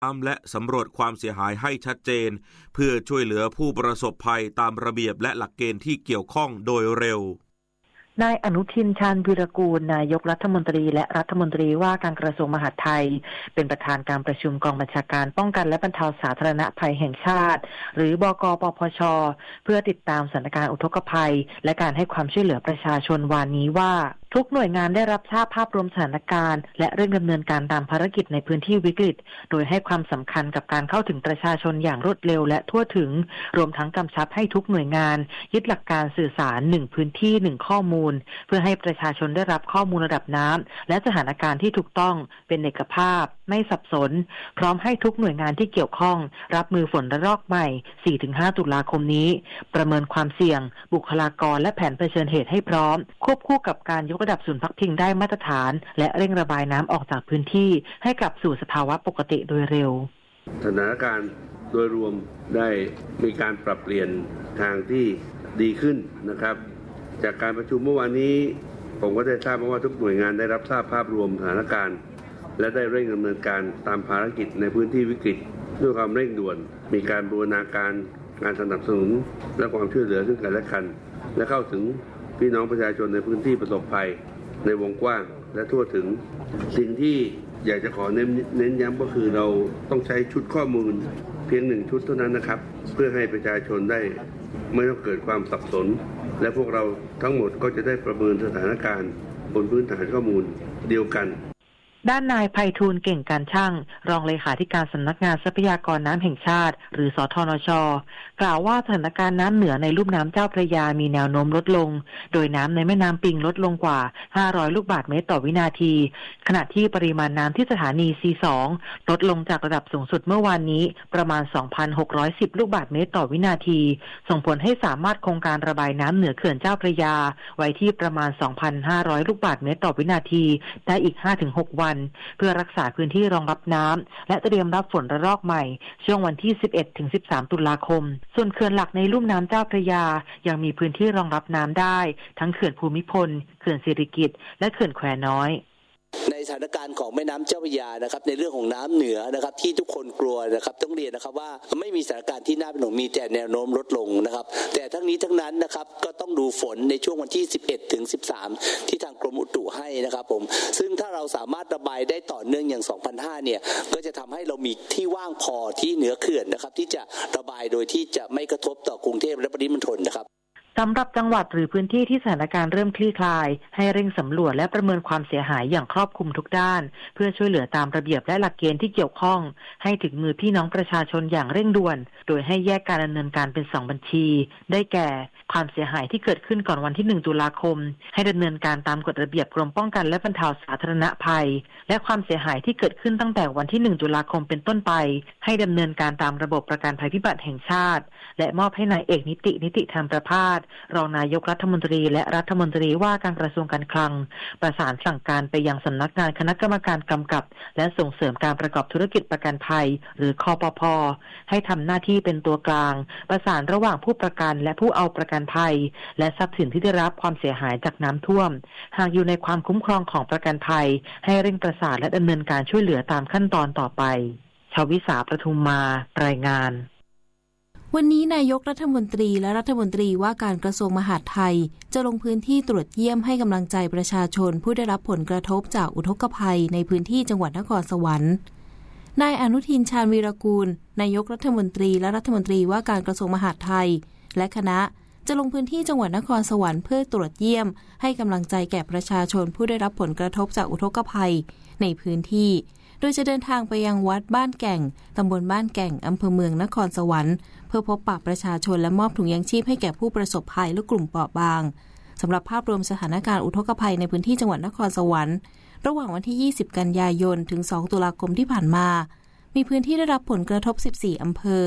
และสำรวจความเสียหายให้ชัดเจนเพื่อช่วยเหลือผู้ประสบภัยตามระเบียบและหลักเกณฑ์ที่เกี่ยวข้องโดยเร็วนายอนุทินชาญวีรกูลนายกรัฐมนตรีและรัฐมนตรีว่าการกระทรวงมหาดไทยเป็นประธานการประชุมกองบัญชาการป้องกันและบรรเทาสาธารณภัยแห่งชาติหรือบก.ปปช.เพื่อติดตามสถานการณ์อุทกภัยและการให้ความช่วยเหลือประชาชนวันนี้ว่าทุกหน่วยงานได้รับทราบภาพรวมสถานการณ์และเร่งดำเนินการตามภารกิจในพื้นที่วิกฤตโดยให้ความสำคัญกับการเข้าถึงประชาชนอย่างรวดเร็วและทั่วถึงรวมทั้งกำชับให้ทุกหน่วยงานยึดหลักการสื่อสาร1พื้นที่1ข้อมูลเพื่อให้ประชาชนได้รับข้อมูลระดับน้ำและสถานการณ์ที่ถูกต้องเป็นเอกภาพไม่สับสนพร้อมให้ทุกหน่วยงานที่เกี่ยวข้องรับมือฝนระลอกใหม่ 4-5 ตุลาคมนี้ประเมินความเสี่ยงบุคลากรและแผนเผชิญเหตุให้พร้อมควบคู่กับการยกระดับศูนย์พักพิงได้มาตรฐานและเร่งระบายน้ำออกจากพื้นที่ให้กลับสู่สภาวะปกติโดยเร็วสถานการณ์โดยรวมได้มีการปรับเปลี่ยนทางที่ดีขึ้นนะครับจากการประชุมเมื่อวานนี้ผมก็ได้ทราบว่าทุกหน่วยงานได้รับทราบภาพรวมสถานการณ์และได้เร่งดำเนินการตามภารกิจในพื้นที่วิกฤตด้วยความเร่งด่วนมีการบูรณาการงานสนับสนุนและความช่วยเหลือซึ่งกันและกันและเข้าถึงพี่น้องประชาชนในพื้นที่ประสบภัยในวงกว้างและทั่วถึงสิ่งที่อยากจะขอเน้นย้ำก็คือเราต้องใช้ชุดข้อมูลเพียง1ชุดเท่านั้นนะครับเพื่อให้ประชาชนได้ไม่ต้องเกิดความสับสนและพวกเราทั้งหมดก็จะได้ประเมินสถานการณ์บนพื้นฐานข้อมูลเดียวกันด้านนายไพฑูรย์เก่งการช่างรองเลขาธิการสำนักงานทรัพยากรน้ำแห่งชาติหรือสธนช.กล่าวว่าสถานการณ์น้ำเหนือในลุ่มน้ำเจ้าพระยามีแนวโน้มลดลงโดยน้ำในแม่น้ำปิงลดลงกว่า500ลูกบาศก์เมตรต่อวินาทีขณะที่ปริมาณน้ำที่สถานี C2 ลดลงจากระดับสูงสุดเมื่อวานนี้ประมาณ 2,610 ลูกบาศก์เมตรต่อวินาทีส่งผลให้สามารถคงการระบายน้ำเหนือเขื่อนเจ้าพระยาไว้ที่ประมาณ 2,500 ลูกบาศก์เมตรต่อวินาทีได้อีก 5-6 วันเพื่อรักษาพื้นที่รองรับน้ำและเตรียมรับฝนระลอกใหม่ช่วงวันที่ 11-13 ตุลาคมส่วนเขื่อนหลักในลุ่มน้ำเจ้าพระยายังมีพื้นที่รองรับน้ำได้ทั้งเขื่อนภูมิพลเขื่อนสิริกิติ์และเขื่อนแควน้อยในสถานการณ์ของแม่น้ำเจ้าพระยานะครับในเรื่องของน้ำเหนือนะครับที่ทุกคนกลัวนะครับต้องเรียนนะครับว่าไม่มีสถานการณ์ที่น่าเป็นห่วงมีแต่แนวโน้มลดลงนะครับแต่ทั้งนี้ทั้งนั้นนะครับก็ต้องดูฝนในช่วงวันที่11 ถึง 13ที่ทางกรมอุตุให้นะครับผมซึ่งถ้าเราสามารถระบายได้ต่อเนื่องอย่าง 2005 เนี่ยก็จะทำให้เรามีที่ว่างพอที่เหนือเขื่อนนะครับที่จะระบายโดยที่จะไม่กระทบต่อกรุงเทพและปริมณฑลนะครับสำหรับจังหวัดหรือพื้นที่ที่สถานการณ์เริ่มคลี่คลายให้เร่งสำรวจและประเมินความเสียหายอย่างครอบคลุมทุกด้านเพื่อช่วยเหลือตามระเบียบและหลักเกณฑ์ที่เกี่ยวข้องให้ถึงมือพี่น้องประชาชนอย่างเร่งด่วนโดยให้แยกการดำเนินการเป็น2บัญชีได้แก่ความเสียหายที่เกิดขึ้นก่อนวันที่1ตุลาคมให้ดำเนินการตามกฎระเบียบกรมป้องกันและบรรเทาสาธารณภัยและความเสียหายที่เกิดขึ้นตั้งแต่วันที่1ตุลาคมเป็นต้นไปให้ดำเนินการตามระบบประกันภัยพิบัติแห่งชาติและมอบให้นายเอกนิติธรรมประภาสรองนายกรัฐมนตรีและรัฐมนตรีว่าการกระทรวงการคลังประสานสั่งการไปยังสำนักงานคณะกรรมการกำกับและส่งเสริมการประกอบธุรกิจประกันภัยหรือคปภ.ให้ทำหน้าที่เป็นตัวกลางประสานระหว่างผู้ประกันและผู้เอาประกันภัยและทรัพย์สินที่ได้รับความเสียหายจากน้ำท่วมหากอยู่ในความคุ้มครองของประกันภัยให้เร่งประสานและดำเนินการช่วยเหลือตามขั้นตอนต่อไปชวิสาประทุมมารายงานวันนี้นายกรัฐมนตรีและรัฐมนตรีว่าการกระทรวงมหาดไทยจะลงพื้นที่ตรวจเยี่ยมให้กำลังใจประชาชนผู้ได้รับผลกระทบจากอุทกภัยในพื้นที่จังหวัดนครสวรรค์นายอนุทินชาญวีรกูลนายกรัฐมนตรีและรัฐมนตรีว่าการกระทรวงมหาดไทยและคณะจะลงพื้นที่จังหวัดนครสวรรค์เพื่อตรวจเยี่ยมให้กำลังใจแก่ประชาชนผู้ได้รับผลกระทบจากอุทกภัยในพื้นที่โดยจะเดินทางไปยังวัดบ้านแก่งตำบลบ้านแก่งอำเภอเมืองนครสวรรค์เพื่อพบปะประชาชนและมอบถุงยางชีพให้แก่ผู้ประสบภัยและกลุ่มเปราะบางสำหรับภาพรวมสถานการณ์อุทกภัยในพื้นที่จังหวัดนครสวรรค์ระหว่างวันที่20กันยายนถึง2ตุลาคมที่ผ่านมามีพื้นที่ได้รับผลกระทบ14อำเภอ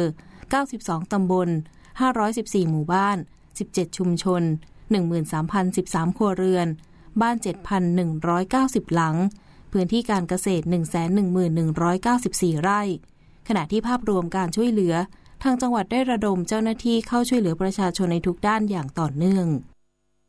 92ตำบล514หมู่บ้าน17ชุมชน 13,013 ครัวเรือนบ้าน 7,190 หลังพื้นที่การเกษตร 111,194 ไร่ขณะที่ภาพรวมการช่วยเหลือทางจังหวัดได้ระดมเจ้าหน้าที่เข้าช่วยเหลือประชาชนในทุกด้านอย่างต่อเนื่อง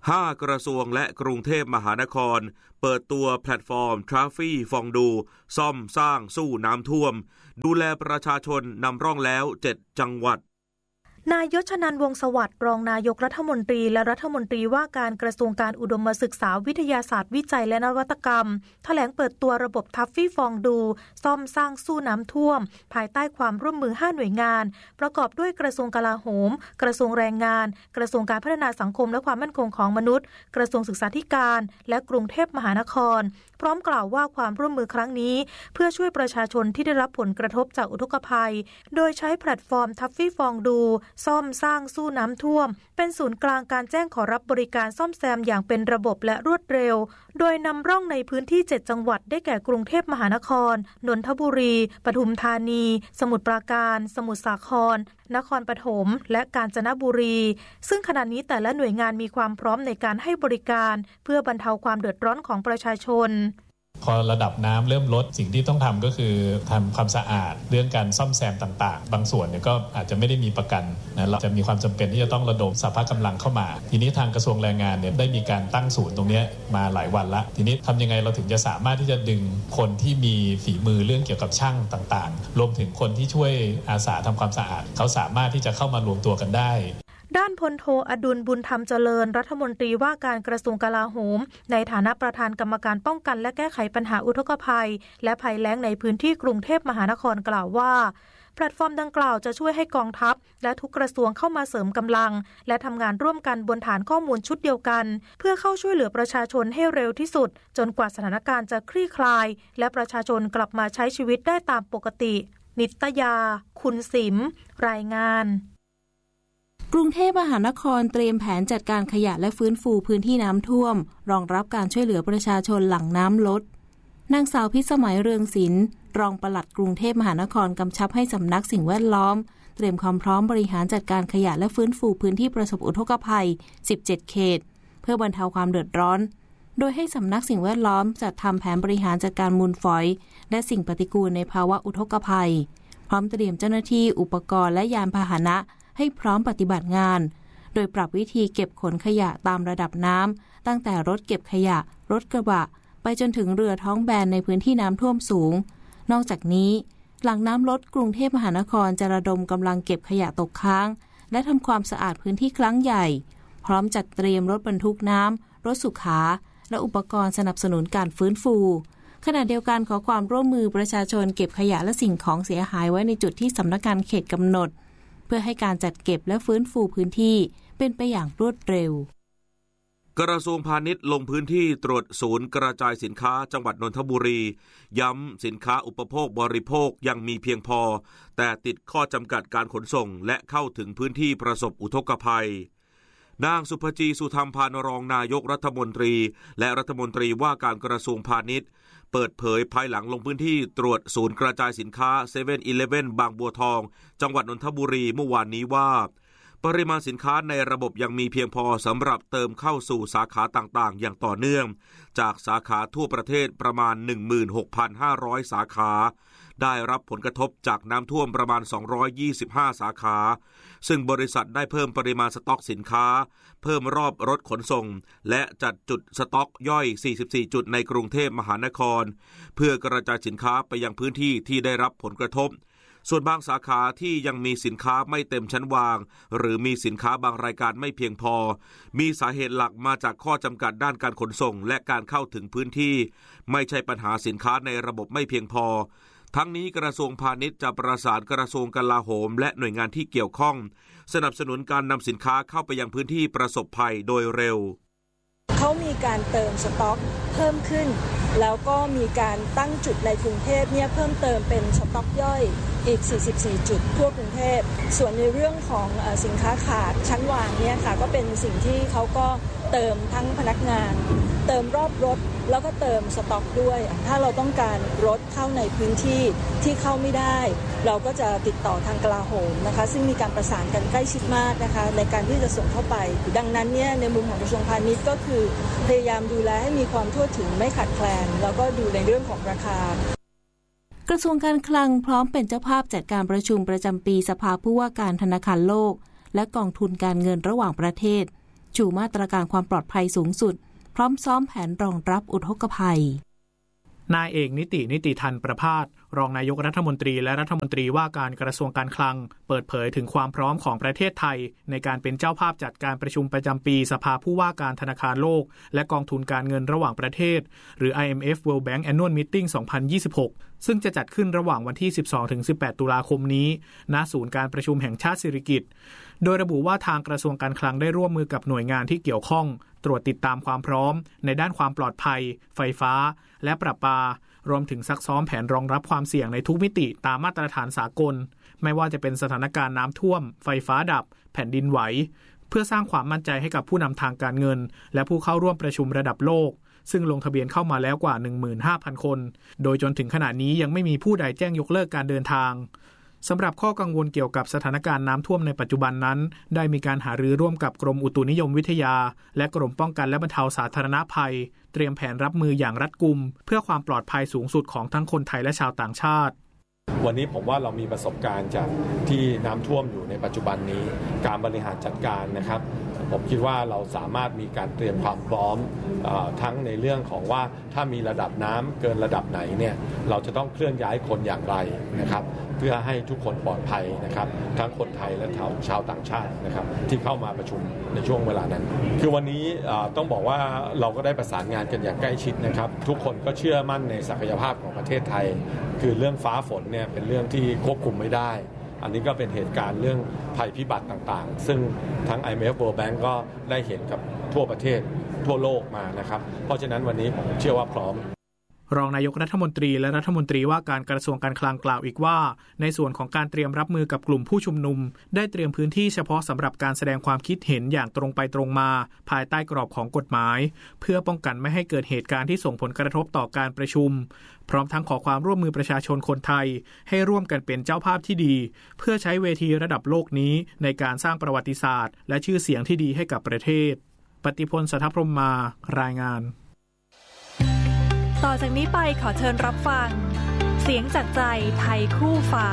5 กระทรวงและกรุงเทพมหานครเปิดตัวแพลตฟอร์ม Traffi Fondue ซ่อมสร้างสู้น้ำท่วมดูแลประชาชนนำร่องแล้ว7 จังหวัดนายยศนันท์วงศ์สวัสดิ์รองนายกรัฐมนตรีและรัฐมนตรีว่าการกระทรวงการอุดมศึกษาวิทยาศาสตร์วิจัยและนวัตกรรมแถลงเปิดตัวระบบทัฟฟี่ฟองดูซ่อมสร้างสู้น้ำท่วมภายใต้ความร่วมมือ5 หน่วยงานประกอบด้วยกระทรวงกลาโหมกระทรวงแรงงานกระทรวงการพัฒนาสังคมและความมั่นคงของมนุษย์กระทรวงศึกษาธิการและกรุงเทพมหานครพร้อมกล่าวว่าความร่วมมือครั้งนี้เพื่อช่วยประชาชนที่ได้รับผลกระทบจากอุทกภัยโดยใช้แพลตฟอร์มทัฟฟี่ฟองดูซ่อมสร้างสู้น้ำท่วมเป็นศูนย์กลางการแจ้งขอรับบริการซ่อมแซมอย่างเป็นระบบและรวดเร็วโดยนำร่องในพื้นที่7 จังหวัดได้แก่กรุงเทพมหานครนนทบุรีปทุมธานีสมุทรปราการสมุทรสาครนครปฐมและกาญจนบุรีซึ่งขณะนี้แต่ละหน่วยงานมีความพร้อมในการให้บริการเพื่อบรรเทาความเดือดร้อนของประชาชนพอระดับน้ำเริ่มลดสิ่งที่ต้องทำก็คือทำความสะอาดเรื่องการซ่อมแซมต่างๆบางส่วนเนี่ยก็อาจจะไม่ได้มีประกันนะเราจะมีความจำเป็นที่จะต้องระดมสภาพกำลังเข้ามาทีนี้ทางกระทรวงแรงงานเนี่ยได้มีการตั้งศูนย์ตรงนี้มาหลายวันละทีนี้ทำยังไงเราถึงจะสามารถที่จะดึงคนที่มีฝีมือเรื่องเกี่ยวกับช่างต่างๆรวมถึงคนที่ช่วยอาสาทำความสะอาดเขาสามารถที่จะเข้ามารวมตัวกันได้ด้านพลโทอดุลบุญธรรมเจริญรัฐมนตรีว่าการกระทรวงกลาโหมในฐานะประธานกรรมการป้องกันและแก้ไขปัญหาอุทกภัยและภัยแล้งในพื้นที่กรุงเทพมหานครกล่าวว่าแพลตฟอร์มดังกล่าวจะช่วยให้กองทัพและทุกกระทรวงเข้ามาเสริมกำลังและทำงานร่วมกันบนฐานข้อมูลชุดเดียวกันเพื่อเข้าช่วยเหลือประชาชนให้เร็วที่สุดจนกว่าสถานการณ์จะคลี่คลายและประชาชนกลับมาใช้ชีวิตได้ตามปกตินิตยาคุณสิมรายงานกรุงเทพมหานครเตรียมแผนจัดการขยะและฟื้นฟูพื้นที่น้ำท่วมรองรับการช่วยเหลือประชาชนหลังน้ำลดนางสาวพิสมัยเรืองศิลป์รองปลัดกรุงเทพมหานครกำชับให้สำนักสิ่งแวดล้อมเตรียมความพร้อมบริหารจัดการขยะและฟื้นฟูพื้นที่ประสบอุทกภัย17 เขตเพื่อบรรเทาความเดือดร้อนโดยให้สำนักสิ่งแวดล้อมจัดทำแผนบริหารจัดการมูลฝอยและสิ่งปฏิกูลในภาวะอุทกภัยพร้อมเตรียมเจ้าหน้าที่อุปกรณ์และยานพาหนะให้พร้อมปฏิบัติงานโดยปรับวิธีเก็บขนขยะตามระดับน้ำตั้งแต่รถเก็บขยะรถกระบะไปจนถึงเรือท้องแบนในพื้นที่น้ำท่วมสูงนอกจากนี้หลังน้ำลดกรุงเทพมหานครจะระดมกำลังเก็บขยะตกค้างและทำความสะอาดพื้นที่ครั้งใหญ่พร้อมจัดเตรียมรถบรรทุกน้ำรถสุขาและอุปกรณ์สนับสนุนการฟื้นฟูขณะเดียวกันขอความร่วมมือประชาชนเก็บขยะและสิ่งของเสียหายไว้ในจุดที่สำนักงานเขตกำหนดเพื่อให้การจัดเก็บและฟื้นฟูพื้นที่เป็นไปอย่างรวดเร็วกระทรวงพาณิชย์ลงพื้นที่ตรวจศูนย์กระจายสินค้าจังหวัดนนทบุรีย้ำสินค้าอุปโภคบริโภคยังมีเพียงพอแต่ติดข้อจำกัดการขนส่งและเข้าถึงพื้นที่ประสบอุทกภัยนางสุภจีสุธรรมพานรองนายกรัฐมนตรีและรัฐมนตรีว่าการกระทรวงพาณิชย์เปิดเผยภายหลังลงพื้นที่ตรวจศูนย์กระจายสินค้า 7-Eleven บางบัวทองจังหวัดนนทบุรีเมื่อวานนี้ว่าปริมาณสินค้าในระบบยังมีเพียงพอสำหรับเติมเข้าสู่สาขาต่างๆอย่างต่อเนื่องจากสาขาทั่วประเทศประมาณ 16,500 สาขาได้รับผลกระทบจากน้ำท่วมประมาณ225สาขาซึ่งบริษัทได้เพิ่มปริมาณสต็อกสินค้าเพิ่มรอบรถขนส่งและจัดจุดสต็อกย่อย44จุดในกรุงเทพมหานครเพื่อกระจายสินค้าไปยังพื้นที่ที่ได้รับผลกระทบส่วนบางสาขาที่ยังมีสินค้าไม่เต็มชั้นวางหรือมีสินค้าบางรายการไม่เพียงพอมีสาเหตุหลักมาจากข้อจำกัดด้านการขนส่งและการเข้าถึงพื้นที่ไม่ใช่ปัญหาสินค้าในระบบไม่เพียงพอทั้งนี้กระทรวงพาณิชย์จะประสานกระทรวงกลาโหมและหน่วยงานที่เกี่ยวข้องสนับสนุนการนำสินค้าเข้าไปยังพื้นที่ประสบภัยโดยเร็วเขามีการเติมสต็อกเพิ่มขึ้นแล้วก็มีการตั้งจุดในกรุงเทพเนี่ยเพิ่มเติมเป็นสต็อกย่อยอีก44จุดทั่วกรุงเทพส่วนในเรื่องของสินค้าขาดชั้นวางเนี่ยค่ะก็เป็นสิ่งที่เขาก็เติมทั้งพนักงานเติมรอบรถแล้วก็เติมสต็อกด้วยถ้าเราต้องการรถเข้าในพื้นที่ที่เข้าไม่ได้เราก็จะติดต่อทางกลาโหมนะคะซึ่งมีการประสานกันใกล้ชิดมากนะคะในการที่จะส่งเข้าไปดังนั้นเนี่ยในมุมของกระทรวงพาณิชย์ก็คือพยายามดูแลให้มีความทั่วถึงไม่ขาดแคลนแล้วก็ดูในเรื่องของราคากระทรวงการคลังพร้อมเป็นเจ้าภาพจัดการประชุมประจำปีสภาผู้ว่าการธนาคารโลกและกองทุนการเงินระหว่างประเทศชูมาตรการความปลอดภัยสูงสุดพร้อมซ้อมแผนรองรับอุทกภัยนายเอกนิติทันประภาสรองนายกรัฐมนตรีและรัฐมนตรีว่าการกระทรวงการคลังเปิดเผยถึงความพร้อมของประเทศไทยในการเป็นเจ้าภาพจัดการประชุมประจำปีสภาผู้ว่าการธนาคารโลกและกองทุนการเงินระหว่างประเทศหรือ IMF World Bank Annual Meeting 2026 ซึ่งจะจัดขึ้นระหว่างวันที่ 12-18 ตุลาคมนี้ณศูนย์การประชุมแห่งชาติสิริกิติ์โดยระบุว่าทางกระทรวงการคลังได้ร่วมมือกับหน่วยงานที่เกี่ยวข้องตรวจติดตามความพร้อมในด้านความปลอดภัยไฟฟ้าและประปารวมถึงซักซ้อมแผนรองรับความเสี่ยงในทุกมิติตามมาตรฐานสากลไม่ว่าจะเป็นสถานการณ์น้ำท่วมไฟฟ้าดับแผ่นดินไหวเพื่อสร้างความมั่นใจให้กับผู้นำทางการเงินและผู้เข้าร่วมประชุมระดับโลกซึ่งลงทะเบียนเข้ามาแล้วกว่า 15,000 คนโดยจนถึงขณะนี้ยังไม่มีผู้ใดแจ้งยกเลิกการเดินทางสำหรับข้อกังวลเกี่ยวกับสถานการณ์น้ำท่วมในปัจจุบันนั้นได้มีการหารือร่วมกับกรมอุตุนิยมวิทยาและกรมป้องกันและบรรเทาสาธารณภัยเตรียมแผนรับมืออย่างรัดกุมเพื่อความปลอดภัยสูงสุดของทั้งคนไทยและชาวต่างชาติวันนี้ผมว่าเรามีประสบการณ์จากที่น้ำท่วมอยู่ในปัจจุบันนี้การบริหารจัดการนะครับผมคิดว่าเราสามารถมีการเตรียมความพร้อมทั้งในเรื่องของว่าถ้ามีระดับน้ำเกินระดับไหนเนี่ยเราจะต้องเคลื่อนย้ายคนอย่างไรนะครับเพื่อให้ทุกคนปลอดภัยนะครับทั้งคนไทยและชาวต่างชาตินะครับที่เข้ามาประชุมในช่วงเวลานั้นคือวันนี้ต้องบอกว่าเราก็ได้ประสานงานกันอย่างใกล้ชิดนะครับทุกคนก็เชื่อมั่นในศักยภาพของประเทศไทยคือเรื่องฟ้าฝนเนี่ยเป็นเรื่องที่ควบคุมไม่ได้อันนี้ก็เป็นเหตุการณ์เรื่องภัยพิบัติต่างๆซึ่งทั้ง IMF World Bank ก็ได้เห็นกับทั่วประเทศทั่วโลกมานะครับเพราะฉะนั้นวันนี้ผมเชื่อว่าพร้อมรองนายกรัฐมนตรีและรัฐมนตรีว่าการกระทรวงการคลังกล่าวอีกว่าในส่วนของการเตรียมรับมือกับกลุ่มผู้ชุมนุมได้เตรียมพื้นที่เฉพาะสำหรับการแสดงความคิดเห็นอย่างตรงไปตรงมาภายใต้กรอบของกฎหมายเพื่อป้องกันไม่ให้เกิดเหตุการณ์ที่ส่งผลกระทบต่อการประชุมพร้อมทั้งขอความร่วมมือประชาชนคนไทยให้ร่วมกันเป็นเจ้าภาพที่ดีเพื่อใช้เวทีระดับโลกนี้ในการสร้างประวัติศาสตร์และชื่อเสียงที่ดีให้กับประเทศปฏิพล สัทธพรหมมารายงานต่อจากนี้ไปขอเชิญรับฟังเสียงจากใจไทยคู่ฟ้า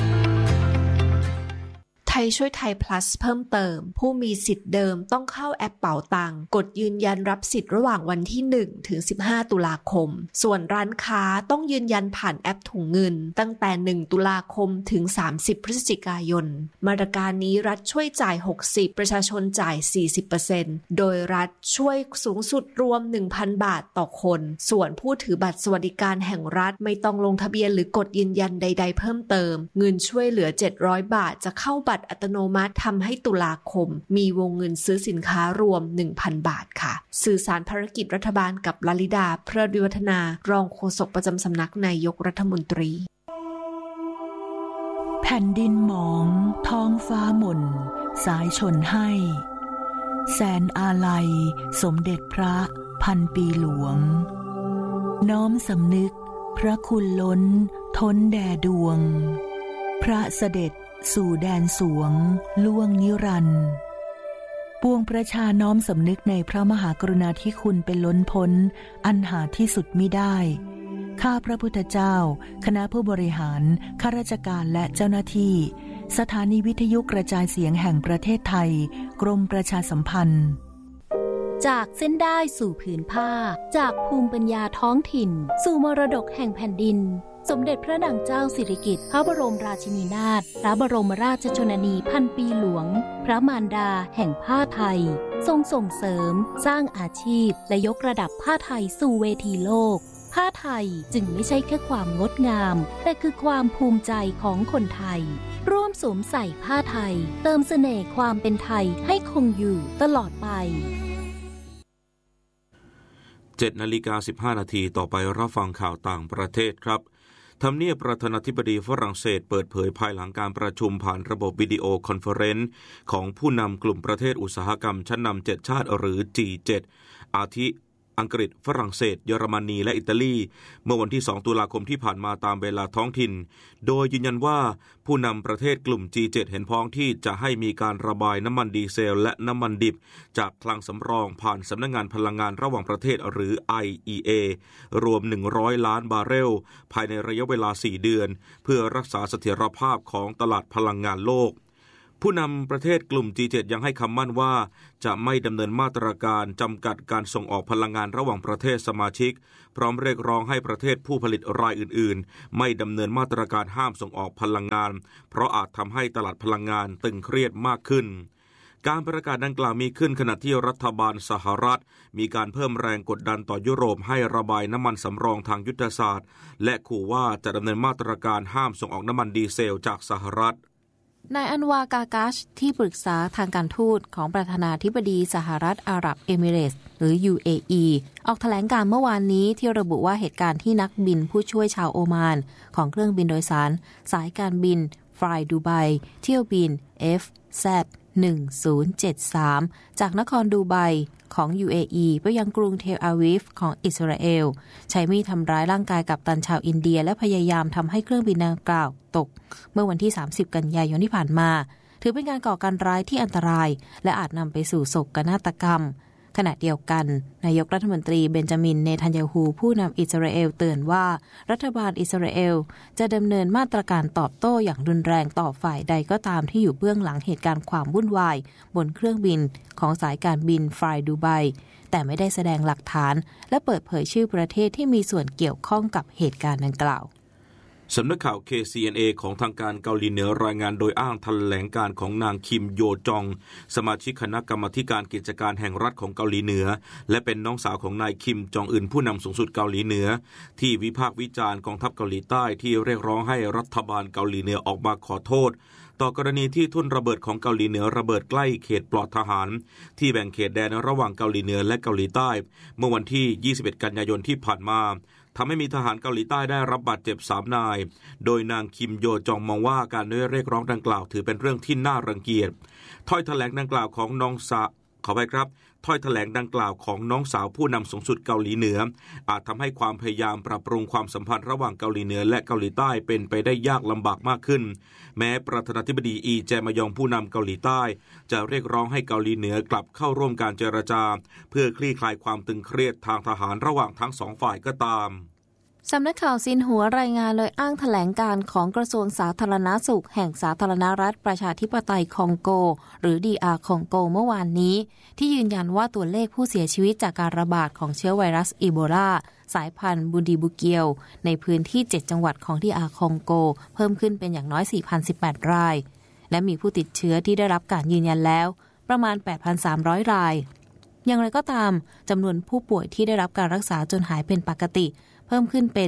ไทยช่วยไทย plus เพิ่มเติมผู้มีสิทธิ์เดิมต้องเข้าแอปเป๋าตังกดยืนยันรับสิทธิ์ระหว่างวันที่1ถึง15ตุลาคมส่วนร้านค้าต้องยืนยันผ่านแอปถุงเงินตั้งแต่1ตุลาคมถึง30พฤศจิกายนมาตรการนี้รัฐช่วยจ่าย60ประชาชนจ่าย 40% โดยรัฐช่วยสูงสุดรวม 1,000 บาทต่อคนส่วนผู้ถือบัตรสวัสดิการแห่งรัฐไม่ต้องลงทะเบียนหรือกดยืนยันใดๆเพิ่มเติมเงินช่วยเหลือ700บาทจะเข้าบัตรอัตโนมัติทำให้ตุลาคมมีวงเงินซื้อสินค้ารวม 1,000 บาทค่ะสื่อสารภารกิจรัฐบาลกับลลิดาเพลิดวิวัฒนารองโฆษกประจำสำนักนายกรัฐมนตรีแผ่นดินหมองท้องฟ้าหม่นสายชนให้แสนอาลัยสมเด็จพระพันปีหลวงน้อมสำนึกพระคุณล้นท้นแด่ดวงพระเสด็จสู่แดนสวงล่วงนิรันดร์ปวงประชาน้อมสำนึกในพระมหากรุณาธิคุณเป็นล้นพ้นอันหาที่สุดมิได้ข้าพระพุทธเจ้าคณะผู้บริหารข้าราชการและเจ้าหน้าที่สถานีวิทยุกระจายเสียงแห่งประเทศไทยกรมประชาสัมพันธ์จากเส้นได้สู่ผืนผ้าจากภูมิปัญญาท้องถิ่นสู่มรดกแห่งแผ่นดินสมเด็จพระนางเจ้าสิริกิติ์พระบรมราชินีนาถพระบรมราชชนนีพันปีหลวงพระมารดาแห่งผ้าไทยทรงส่งเสริมสร้างอาชีพและยกระดับผ้าไทยสู่เวทีโลกผ้าไทยจึงไม่ใช่แค่ความงดงามแต่คือความภูมิใจของคนไทยร่วมสวมใส่ผ้าไทยเติมเสน่ห์ความเป็นไทยให้คงอยู่ตลอดไป 7:15 น.ต่อไปรับฟังข่าวต่างประเทศครับทำเนียบประธานาธิบดีฝรั่งเศสเปิดเผยภายหลังการประชุมผ่านระบบวิดีโอคอนเฟอเรนซ์ของผู้นำกลุ่มประเทศอุตสาหกรรมชั้นนำ7ชาติหรือ G7 อาทิอังกฤษฝรั่งเศสเยอรมนีและอิตาลีเมื่อวันที่2ตุลาคมที่ผ่านมาตามเวลาท้องถิ่นโดยยืนยันว่าผู้นำประเทศกลุ่ม G7 เห็นพ้องที่จะให้มีการระบายน้ำมันดีเซลและน้ำมันดิบจากคลังสำรองผ่านสำนักงานพลังงานระหว่างประเทศหรือ IEA รวม100ล้านบาร์เรลภายในระยะเวลา4เดือนเพื่อรักษาเสถียรภาพของตลาดพลังงานโลกผู้นำประเทศกลุ่ม G7 ยังให้คำมั่นว่าจะไม่ดำเนินมาตรการจำกัดการส่งออกพลังงานระหว่างประเทศสมาชิกพร้อมเรียกร้องให้ประเทศผู้ผลิตรายอื่นๆไม่ดำเนินมาตรการห้ามส่งออกพลังงานเพราะอาจทำให้ตลาดพลังงานตึงเครียดมากขึ้นการประกาศดังกล่าวมีขึ้นขณะที่รัฐบาลสหรัฐมีการเพิ่มแรงกดดันต่อยุโรปให้ระบายน้ำมันสำรองทางยุทธศาสตร์และขู่ว่าจะดำเนินมาตรการห้ามส่งออกน้ำมันดีเซลจากสหรัฐนายอันวากากัชที่ปรึกษาทางการทูตของประธานาธิบดีสหรัฐอาหรับเอมิเรตส์หรือ UAE ออกแถลงการเมื่อวานนี้ที่ระบุว่าเหตุการณ์ที่นักบินผู้ช่วยชาวโอมานของเครื่องบินโดยสารสายการบินฟลายดูไบเที่ยวบิน FZ1073 จากนครดูไบของ UAE ไปยังกรุงเทลอาวีฟของอิสราเอลใช้มีดทำร้ายร่างกายกัปตันชาวอินเดียและพยายามทำให้เครื่องบินดังกล่าวตกเมื่อวันที่30กันยายนที่ผ่านมาถือเป็นการก่อการร้ายที่อันตรายและอาจนำไปสู่โศกนาฏกรรมขณะเดียวกันนายกรัฐมนตรีเบนจามินเนทันยาฮูผู้นำอิสราเอลเตือนว่ารัฐบาลอิสราเอลจะดำเนินมาตรการตอบโต้อย่างรุนแรงต่อฝ่ายใดก็ตามที่อยู่เบื้องหลังเหตุการณ์ความวุ่นวายบนเครื่องบินของสายการบินฟลายดูไบแต่ไม่ได้แสดงหลักฐานและเปิดเผยชื่อประเทศที่มีส่วนเกี่ยวข้องกับเหตุการณ์ดังกล่าวสำนักข่าว KCNA ของทางการเกาหลีเหนือรายงานโดยอ้างแถลงการของนางคิมโยจองสมาชิกคณะกรรมาการกิจการแห่งรัฐของเกาหลีเหนือและเป็นน้องสาวของนายคิมจองอึนผู้นำสูงสุดเกาหลีเหนือที่วิพากษ์วิจารณ์กองทัพเกาหลีใต้ที่เรียกร้องให้รัฐบาลเกาหลีเหนือออกมาขอโทษต่อกรณีที่ทุ่นระเบิดของเกาหลีเหนือระเบิดใกล้เขตปลอดทหารที่แบ่งเขตแดนระหว่างเกาหลีเหนือและเกาหลีใต้เมื่อวันที่21กันยายนที่ผ่านมาทำให้มีทหารเกาหลีใต้ได้รับบาดเจ็บ3 นายโดยนางคิมโยจองมองว่าการเรียกร้องดังกล่าวถือเป็นเรื่องที่น่ารังเกียจถ้อยแถลงดังกล่าวของน้องสาวถ้อยแถลงดังกล่าวของน้องสาวผู้นำสูงสุดเกาหลีเหนืออาจทำให้ความพยายามปรับปรุงความสัมพันธ์ระหว่างเกาหลีเหนือและเกาหลีใต้เป็นไปได้ยากลำบากมากขึ้นแม้ประธานาธิบดีอีแจมยองผู้นำเกาหลีใต้จะเรียกร้องให้เกาหลีเหนือกลับเข้าร่วมการเจรจาเพื่อคลี่คลายความตึงเครียดทางทหารระหว่างทั้งสองฝ่ายก็ตามสำนักข่าวซินหัวรายงานโดยอ้างแถลงการของกระทรวงสาธารณสุขแห่งสาธารณรัฐประชาธิปไตยคองโกหรือ DR คองโกเมื่อวานนี้ที่ยืนยันว่าตัวเลขผู้เสียชีวิตจากการระบาดของเชื้อไวรัสอีโบลาสายพันธุ์บูดีบุเกียวในพื้นที่7จังหวัดของ DR คองโกเพิ่มขึ้นเป็นอย่างน้อย 4,018 รายและมีผู้ติดเชื้อที่ได้รับการยืนยันแล้วประมาณ 8,300 รายอย่างไรก็ตามจำนวนผู้ป่วยที่ได้รับการรักษาจนหายเป็นปกติเพิ่มขึ้นเป็น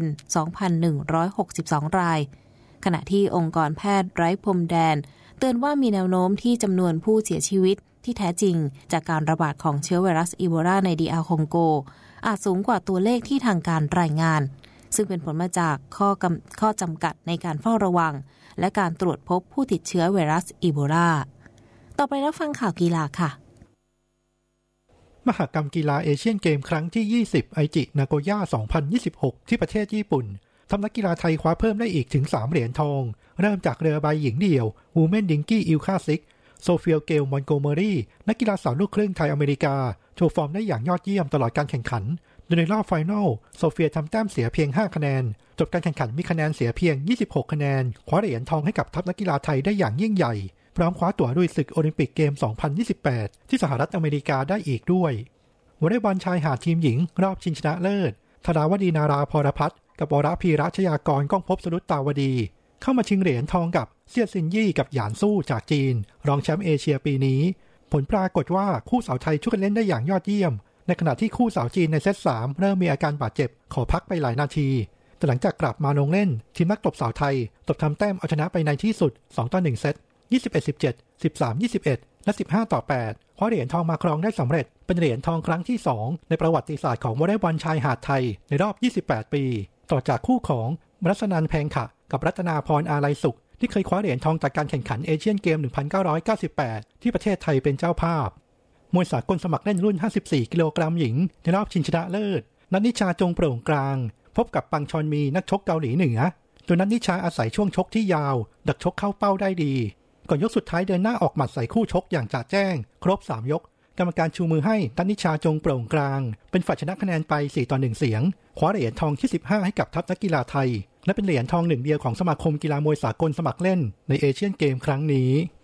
2,162 รายขณะที่องค์กรแพทย์ไร้พรมแดนเตือนว่ามีแนวโน้มที่จำนวนผู้เสียชีวิตที่แท้จริงจากการระบาดของเชื้อไวรัสอีโบลาใน DR คองโกอาจสูงกว่าตัวเลขที่ทางการรายงานซึ่งเป็นผลมาจากข้อจำกัดในการเฝ้าระวังและการตรวจพบผู้ติดเชื้อไวรัสอีโบลาต่อไปรับฟังข่าวกีฬาค่ะมหกรรมกีฬาเอเชียนเกมครั้งที่20ไอจินาโกย่า2026ที่ประเทศญี่ปุ่นทำนักกีฬาไทยคว้าเพิ่มได้อีกถึง3เหรียญทองเริ่มจากเรือใบหญิงเดี่ยววูแมนดิงกี้อิลคาซิกโซเฟียเกลมอนโกเมอรี่นักกีฬาสาวลูกครึ่งไทยอเมริกาโชว์ฟอร์มได้อย่างยอดเยี่ยมตลอดการแข่งขันโดยในรอบไฟนอลโซเฟียทำแต้มเสียเพียง5คะแนนจบการแข่งขันมีคะแนนเสียเพียง26คะแนนคว้าเหรียญทองให้กับทัพนักกีฬาไทยได้อย่างยิ่งใหญ่พร้อมคว้าตั๋วลุยศึกโอลิมปิกเกม2028ที่สหรัฐอเมริกาได้อีกด้วยวอลเลย์บอลชายหาดทีมหญิงรอบชิงชนะเลิศธดาวดีนาราพรพัฒน์กับวรพีระชยากรก้องภพสรุตตาวดีเข้ามาชิงเหรียญทองกับเซี่ยซินยี่กับหยานสู้จากจีนรองแชมป์เอเชียปีนี้ผลปรากฏว่าคู่สาวไทยช่วยกันเล่นได้อย่างยอดเยี่ยมในขณะที่คู่สาวจีนในเซต3เริ่มมีอาการบาดเจ็บขอพักไปหลายนาทีแต่หลังจากกลับมาลงเล่นทีมนักตบสาวไทยตบทำแต้มเอาชนะไปในที่สุด2-1เซต21-17 13-21และ15-8คว้าเหรียญทองมาครองได้สำเร็จเป็นเหรียญทองครั้งที่2ในประวัติศาสตร์ของวอลเลย์บอลชายหาดไทยในรอบ28ปีต่อจากคู่ของรัศนันท์แพงขะกับรัตนาพรอาลัยสุขที่เคยคว้าเหรียญทองจากการแข่งขันเอเชียนเกม1998ที่ประเทศไทยเป็นเจ้าภาพมวยสากลสมัครเล่นรุ่น54กิโลกรัมหญิงในรอบชิงชนะเลิศนัทนิชาจงโปร่งกลางพบกับปังชอนมีนักชกเกาหลีเหนือโดยนัทนิชาอาศัยช่วงชกที่ยาวดักชกเข้าเป้าได้ดีก่อนยกสุดท้ายเดินหน้าออกหมัดใส่คู่ชกอย่างจ่าแจ้งครบ3ยกกรรมการชูมือให้นัทนิชาจงโปร่งกลางเป็นฝ่ายชนะคะแนนไป4-1เสียงคว้าเหรียญทองที่15ให้กับทัพนักกีฬาไทยและเป็นเหรียญทองหนึ่งเดียวของสมาคมกีฬามวยสากลสมัครเล่นในเอเชียนเกมครั้งนี้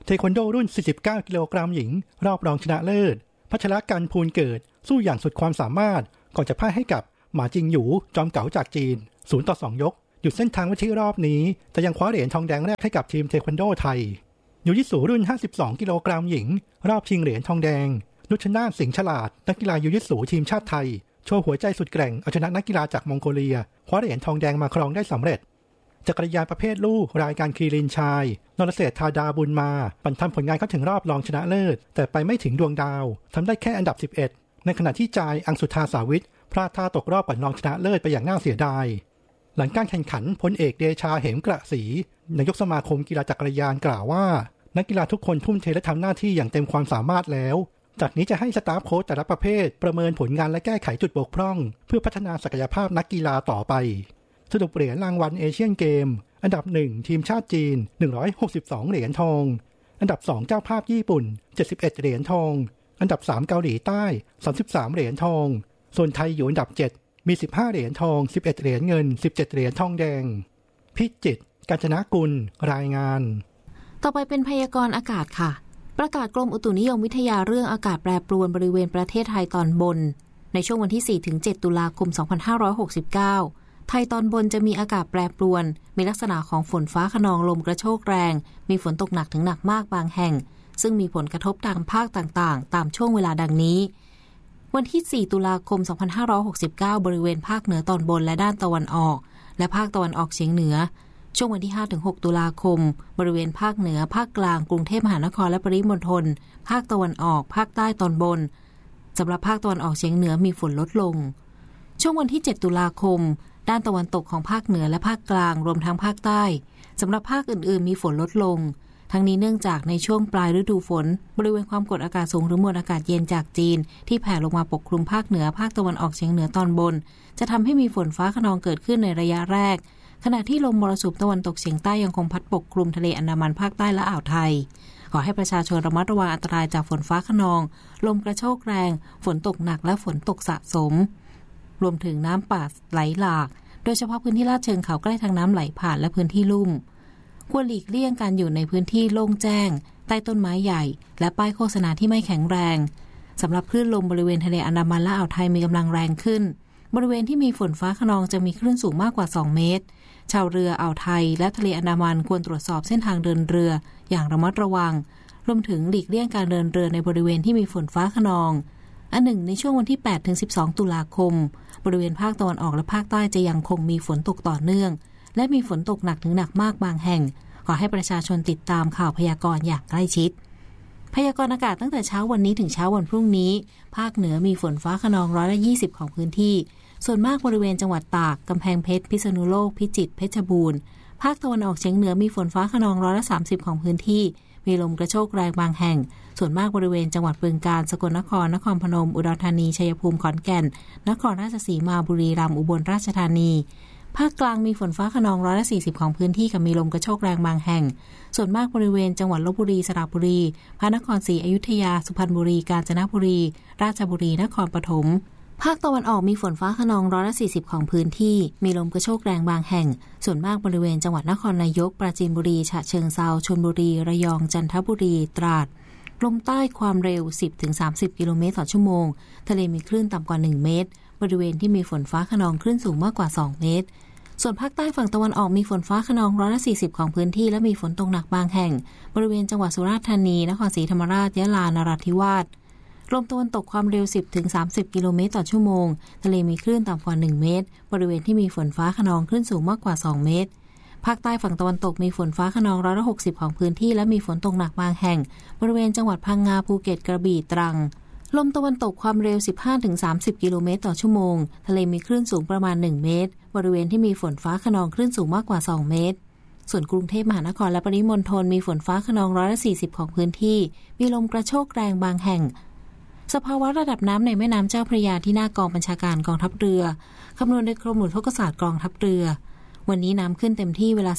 เทควันโดรุ่น49กิโลกรัมหญิงรอบรองชนะเลิศพัชรกันพูนเกิดสู้อย่างสุดความสามารถก่อนจะพ่ายให้กับหมาจิงหยูจอมเก๋าจากจีน0-2 ยกหยุดเส้นทางไว้ที่รอบนี้แต่ยังคว้าเหรียญทองแดงแรกให้กับทีมเทควันโดไทยยูยิสูรุ่น52กิโลกรัมหญิงรอบชิงเหรียญทองแดงนุชนาถสิงห์ฉลาดนักกีฬายูยิสูทีมชาติไทยโชว์หัวใจสุดแกร่งเอาชนะนักกีฬาจากมองโกเลียคว้าเหรียญทองแดงมาครองได้สำเร็จจักรยานประเภทลูกรายการคีรินชายนรเศรษฐธาดาบุญมาปั่นทำผลงานเข้าถึงรอบรองชนะเลิศแต่ไปไม่ถึงดวงดาวทำได้แค่อันดับ11ในขณะที่จายอังสุธาสาวิทพลาดท่าตกรอบปั่นรองชนะเลิศไปอย่างน่าเสียดายหลังการแข่งขันพลเอกเดชาเหมกระศรีนายกสมาคมกีฬาจักรยานกล่าวว่านักกีฬาทุกคนทุ่มเทและทำหน้าที่อย่างเต็มความสามารถแล้วจากนี้จะให้สตาฟโค้ชแต่ละประเภทประเมินผลงานและแก้ไขจุดบกพร่องเพื่อพัฒนาศักยภาพนักกีฬาต่อไปสรุปเหรียญรางวัลเอเชียนเกมอันดับ1ทีมชาติจีน162เหรียญทองอันดับ2เจ้าภาพญี่ปุ่น71เหรียญทองอันดับ3เกาหลีใต้33เหรียญทองส่วนไทยอยู่อันดับ7มี15เหรียญทอง11เหรียญเงิน17เหรียญทองแดงพิจิตรกาญจนกุลรายงานต่อไปเป็นพยากรณ์อากาศค่ะประกาศกรมอุตุนิยมวิทยาเรื่องอากาศแปรปรวนบริเวณประเทศไทยตอนบนในช่วงวันที่ 4-7 ตุลาคม 2569ไทยตอนบนจะมีอากาศแปรปรวนมีลักษณะของฝนฟ้าคะนองลมกระโชกแรงมีฝนตกหนักถึงหนักมากบางแห่งซึ่งมีผลกระทบทางภาคต่างๆตามช่วงเวลาดังนี้วันที่ 4 ตุลาคม 2569 บริเวณภาคเหนือตอนบนและด้านตะวันออกและภาคตะวันออกเฉียงเหนือช่วงวันที่ 5-6 ตุลาคมบริเวณภาคเหนือภาคกลางกรุงเทพมหานครและปริมณฑลภาคตะวันออกภาคใต้ตอนบนสำหรับภาคตะวันออกเฉียงเหนือมีฝนลดลงช่วงวันที่ 7 ตุลาคมด้านตะวันตกของภาคเหนือและภาคกลางรวมทั้งภาคใต้สำหรับภาคอื่นๆมีฝนลดลงทั้งนี้เนื่องจากในช่วงปลายฤดูฝนบริเวณความกดอากาศสูงหรือมวลอากาศเย็นจากจีนที่แผ่ลงมาปกคลุมภาคเหนือภาคตะวันออกเฉียงเหนือตอนบนจะทำให้มีฝนฟ้าคะนองเกิดขึ้นในระยะแรกขณะที่ลมมรสุมตะวันตกเฉียงใต้ยังคงพัดปกคลุมทะเลอันดามันภาคใต้และอ่าวไทยขอให้ประชาชนระมัดระวังอันตรายจากฝนฟ้าคะนองลมกระโชกแรงฝนตกหนักและฝนตกสะสมรวมถึงน้ำป่าไหลหลากโดยเฉพาะพื้นที่ลาดเชิงเขาใกล้ทางน้ำไหลผ่านและพื้นที่ลุ่มควรหลีกเลี่ยงการอยู่ในพื้นที่โล่งแจ้งใต้ต้นไม้ใหญ่และป้ายโฆษณาที่ไม่แข็งแรงสำหรับคลื่นลมบริเวณทะเลอันดามันและอ่าวไทยมีกำลังแรงขึ้นบริเวณที่มีฝนฟ้าคะนองจะมีคลื่นสูงมากกว่า2เมตรชาวเรืออ่าวไทยและทะเลอันดามันควรตรวจสอบเส้นทางเดินเรืออย่างระมัดระวังรวมถึงหลีกเลี่ยงการเดินเรือในบริเวณที่มีฝนฟ้าคะนองอันหนึ่งในช่วงวันที่ 8-12 ตุลาคมบริเวณภาคตะวันออกและภาคใต้จะยังคงมีฝนตกต่อเนื่องและมีฝนตกหนักถึงหนักมากบางแห่งขอให้ประชาชนติดตามข่าวพยากรณ์อย่างใกล้ชิดพยากรณ์อากาศตั้งแต่เช้าวันนี้ถึงเช้าวันพรุ่งนี้ภาคเหนือมีฝนฟ้าคะนอง120ของพื้นที่ส่วนมากบริเวณจังหวัดตากกำแพงเพชรพิษณุโลกพิจิตรเพชรบูรณ์ภาคตะวันออกเฉียงเหนือมีฝนฟ้าคะนอง30ของพื้นที่มีลมกระโชกแรงบางแห่งส่วนมากบริเวณจังหวัดบึงกาฬสกลนครนครพนมอุดรธานีชัยภูมิขอนแก่นนครราชสีมาบุรีรัมย์อุบลราชธานีภาคกลางมีฝนฟ้าคะนอง140ของพื้นที่กับมีลมกระโชกแรงบางแห่งส่วนมากบริเวณจังหวัดลพบุรีสระบุรีพระนครศรีอยุธยาสุพรรณบุรีกาญจนบุรีราชบุรีนครปฐมภาคตะวันออกมีฝนฟ้าคะนอง140ของพื้นที่มีลมกระโชกแรงบางแห่งส่วนมากบริเวณจังหวัดนครนายกปราจีนบุรีฉะเชิงเทราชลบุรีระยองจันทบุรีตราดลมใต้ความเร็ว 10-30 กิโลเมตรต่อชั่วโมงทะเลมีคลื่นต่ำกว่า1เมตรบริเวณที่มีฝนฟ้าคะนองคลื่นสูงมากกว่า2เมตรส่วนภาคใต้ฝั่งตะวันออกมีฝนฟ้าคะนอง140ของพื้นที่และมีฝนตกหนักบางแห่งบริเวณจังหวัดสุราษฎร์ธานีนครศรีธรรมราชยะลานราธิวาสลมตะวันตกความเร็ว 10-30 กิโลเมตรต่อชั่วโมงทะเลมีคลื่นต่ำกว่า1เมตรบริเวณที่มีฝนฟ้าคะนองคลื่นสูงมากกว่า2เมตรภาคใต้ฝั่งตะวันตกมีฝนฟ้าคะนอง160ของพื้นที่และมีฝนตกหนักบางแห่งบริเวณจังหวัดพังงาภูเก็ตกระบี่ตรังลมตะวันตกความเร็ว 15-30 กิโลเมตรต่อชั่วโมงทะเลมีคลื่นสูงประมาณ1เมตรบริเวณที่มีฝนฟ้าคะนองคลื่นสูงมากกว่า2เมตรส่วนกรุงเทพมหานครและปริมณฑลมีฝนฟ้าคะนอง140ของพื้นที่มีลมกระโชกแรงบางแห่งสภาวะระดับน้ำในแม่น้ำเจ้าพระยาที่หน้ากองบัญชาการกองทัพเรือคำนวณโดยกรมอุทกศาสตร์กองทัพเรือวันนี้น้ำขึ้นเต็มที่เวลา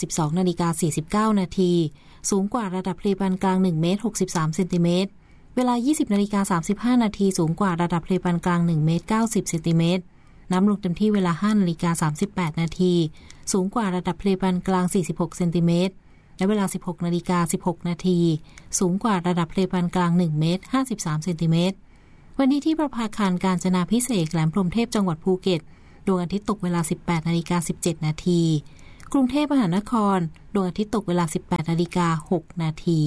12:49 นาทีสูงกว่าระดับทะเลปานกลาง1เมตร63เซนติเมตรเวลา 20:35 นาทีสูงกว่าระดับทะเลปานกลาง1เมตร90เซนติเมตรน้ำลงเต็มที่เวลา 5:38 นาทีสูงกว่าระดับทะเลปานกลาง46เซนติเมตรและเวลา 16:16 น.สูงกว่าระดับทะเลปานกลาง1เมตร53เซนติเมตรวันนี้ที่ประภาคารกาญจนาภิเษกแหลมพรหมเทพจังหวัดภูเก็ตดวงอาทิตย์ตกเวลา 18:17 น.กรุงเทพมหานครดวงอาทิตย์ตกเวลา 18:06 น.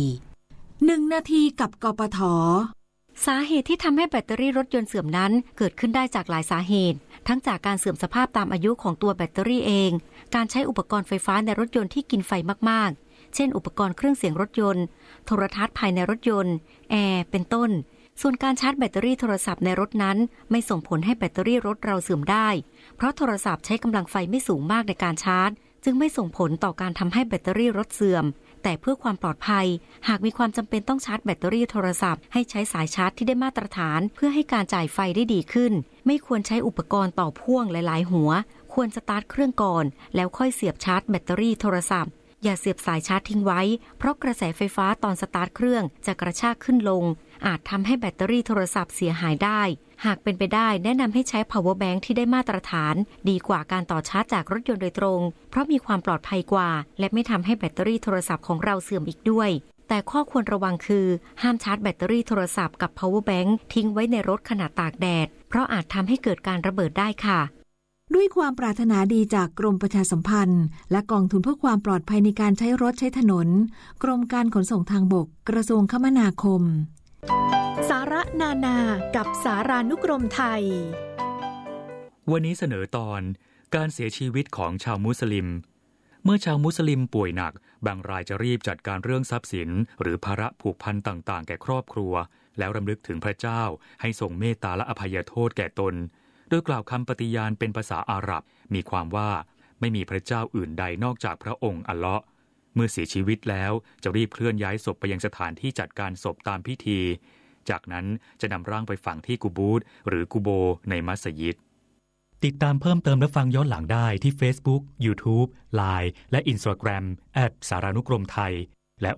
1 นาทีกับกปท. สาเหตุที่ทำให้แบตเตอรี่รถยนต์เสื่อมนั้นเกิดขึ้นได้จากหลายสาเหตุทั้งจากการเสื่อมสภาพตามอายุของตัวแบตเตอรี่เองการใช้อุปกรณ์ไฟฟ้าในรถยนต์ที่กินไฟมากๆเช่นอุปกรณ์เครื่องเสียงรถยนต์โทรทัศน์ภายในรถยนต์แอร์เป็นต้นส่วนการชาร์จแบตเตอรี่โทรศัพท์ในรถนั้นไม่ส่งผลให้แบตเตอรี่รถเราเสื่อมได้เพราะโทรศัพท์ใช้กำลังไฟไม่สูงมากในการชาร์จจึงไม่ส่งผลต่อการทำให้แบตเตอรี่รถเสื่อมแต่เพื่อความปลอดภัยหากมีความจำเป็นต้องชาร์จแบตเตอรี่โทรศัพท์ให้ใช้สายชาร์จที่ได้มาตรฐานเพื่อให้การจ่ายไฟได้ดีขึ้นไม่ควรใช้อุปกรณ์ต่อพ่วงหลายๆหัวควรสตาร์ทเครื่องก่อนแล้วค่อยเสียบชาร์จแบตเตอรี่โทรศัพท์อย่าเสียบสายชาร์จทิ้งไว้เพราะกระแสไฟฟ้าตอนสตาร์ทเครื่องจะกระชากขึ้นลงอาจทำให้แบตเตอรี่โทรศัพท์เสียหายได้หากเป็นไปได้แนะนำให้ใช้ power bank ที่ได้มาตรฐานดีกว่าการต่อชาร์จจากรถยนต์โดยตรงเพราะมีความปลอดภัยกว่าและไม่ทำให้แบตเตอรี่โทรศัพท์ของเราเสื่อมอีกด้วยแต่ข้อควรระวังคือห้ามชาร์จแบตเตอรี่โทรศัพท์กับ power bank ทิ้งไว้ในรถขณะตากแดดเพราะอาจทำให้เกิดการระเบิดได้ค่ะด้วยความปรารถนาดีจากกรมประชาสัมพันธ์และกองทุนเพื่อความปลอดภัยในการใช้รถใช้ถนนกรมการขนส่งทางบกกระทรวงคมนาคมสาระนานากับสารานุกรมไทยวันนี้เสนอตอนการเสียชีวิตของชาวมุสลิมเมื่อชาวมุสลิมป่วยหนักบางรายจะรีบจัดการเรื่องทรัพย์สินหรือภาระผูกพันต่างๆแก่ครอบครัวแล้วรำลึกถึงพระเจ้าให้ทรงเมตตาและอภัยโทษแก่ตนโดยกล่าวคำปฏิญาณเป็นภาษาอาหรับมีความว่าไม่มีพระเจ้าอื่นใดนอกจากพระองค์อัลเลาะห์เมื่อเสียชีวิตแล้วจะรีบเคลื่อนย้ายศพไปยังสถานที่จัดการศพตามพิธีจากนั้นจะนำร่างไปฝังที่กุบูรหรือกุโบในมัสยิดติดตามเพิ่มเติมและฟังย้อนหลังได้ที่ Facebook, YouTube, Line และ Instagram @สารานุกรมไทยและ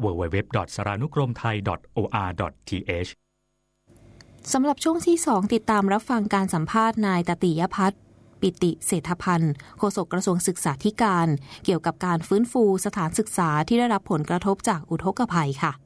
www.saranukromthai.or.th สำหรับช่วงที่2ติดตามรับฟังการสัมภาษณ์นายตติยพัฒน์ปิติเศรษฐพันธ์โฆษกกระทรวงศึกษาธิการเกี่ยวกับการฟื้นฟูสถานศึกษาที่ได้รับผลกระทบจากอุทกภัยค่ะ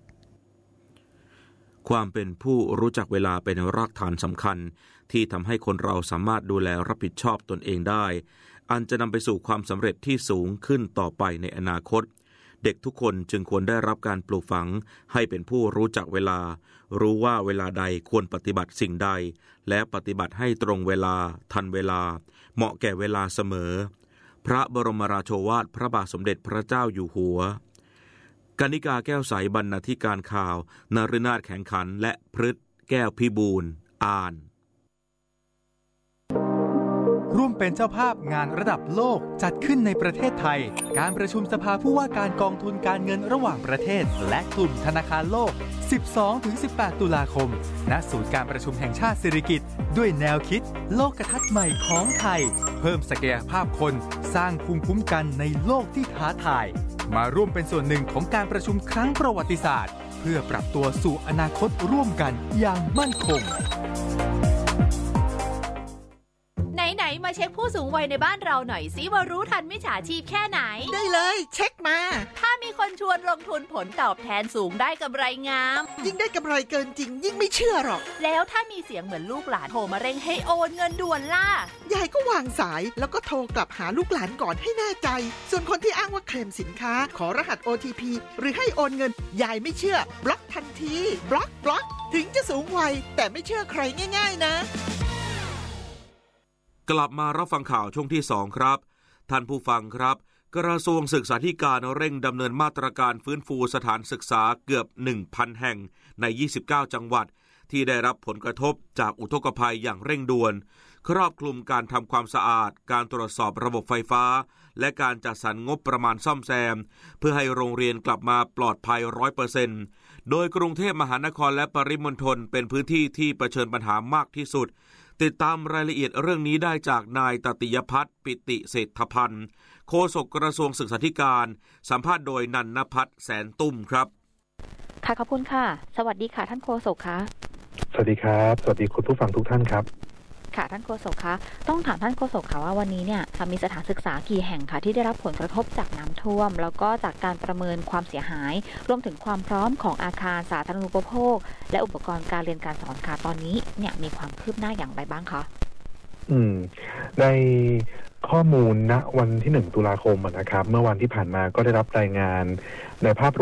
ความเป็นผู้รู้จักเวลาเป็นรากฐานสำคัญที่ทำให้คนเราสามารถดูแลรับผิดชอบตนเองได้อันจะนำไปสู่ความสำเร็จที่สูงขึ้นต่อไปในอนาคตเด็กทุกคนจึงควรได้รับการปลูกฝังให้เป็นผู้รู้จักเวลารู้ว่าเวลาใดควรปฏิบัติสิ่งใดและปฏิบัติให้ตรงเวลาทันเวลาเหมาะแก่เวลาเสมอพระบรมราโชวาทพระบาทสมเด็จพระเจ้าอยู่หัวกนิกาแก้วใสบรรณาธิการข่าวนฤนาถแข็งขันและพฤทธิ์แก้วพิบูลอ่านร่วมเป็นเจ้าภาพงานระดับโลกจัดขึ้นในประเทศไทยการประชุมสภาผู้ว่าการกองทุนการเงินระหว่างประเทศและกลุ่มธนาคารโลก 12-18 ตุลาคมณศูนย์การประชุมแห่งชาติสิริกิติ์ด้วยแนวคิดโลกทัศน์ใหม่ของไทยเพิ่มศักยภาพคนสร้างภูมิคุ้มกันในโลกที่ท้าทายมาร่วมเป็นส่วนหนึ่งของการประชุมครั้งประวัติศาสตร์เพื่อปรับตัวสู่อนาคตร่วมกันอย่างมั่นคงไหนๆมาเช็คผู้สูงวัยในบ้านเราหน่อยสิว่ารู้ทันมิจฉาชีพแค่ไหนได้เลยเช็คมาถ้ามีคนชวนลงทุนผลตอบแทนสูงได้กำไรงามยิ่งได้กำไรเกินจริงยิ่งไม่เชื่อหรอกแล้วถ้ามีเสียงเหมือนลูกหลานโทรมาเร่งให้โอนเงินด่วนล่ะยายก็วางสายแล้วก็โทรกลับหาลูกหลานก่อนให้แน่ใจส่วนคนที่อ้างว่าเคลมสินค้าขอรหัส OTP หรือให้โอนเงินยายไม่เชื่อบล็อกทันทีบล็อกถึงจะสูงวัยแต่ไม่เชื่อใครง่ายๆนะกลับมารับฟังข่าวช่วงที่2ครับท่านผู้ฟังครับกระทรวงศึกษาธิการเร่งดำเนินมาตรการฟื้นฟูสถานศึกษาเกือบ 1,000 แห่งใน29จังหวัดที่ได้รับผลกระทบจากอุทกภัยอย่างเร่งด่วนครอบคลุมการทำความสะอาดการตรวจสอบระบบไฟฟ้าและการจัดสรรงบประมาณซ่อมแซมเพื่อให้โรงเรียนกลับมาปลอดภัย 100% โดยกรุงเทพมหานครและปริมณฑลเป็นพื้นที่ที่เผชิญปัญหามากที่สุดติดตามรายละเอียดเรื่องนี้ได้จากนายตติยพัฒน์ปิติเศรษฐพันธ์โฆษกกระทรวงศึกษาธิการสัมภาษณ์โดยนันนภัทรแสนตุ้มครับค่ะขอบคุณค่ะสวัสดีค่ะท่านโฆษกค่ะสวัสดีครับสวัสดีคุณผู้ฟังทุกท่านครับค่ะท่านโฆษกคะต้องถามท่านโฆษกค่ะว่าวันนี้เนี่ยมีสถานศึกษากี่แห่งค่ะที่ได้รับผลกระทบจากน้ำท่วมแล้วก็จากการประเมินความเสียหายรวมถึงความพร้อมของอาคารสาธารณูปโภคและอุปกรณ์การเรียนการสอนค่ะตอนนี้เนี่ยมีความคืบหน้าอย่างไรบ้างคะในข้อมูลณวันที่1 ตุลาคมนะครับเมื่อวันที่ผ่านมาก็ได้รับรายงานในภาพ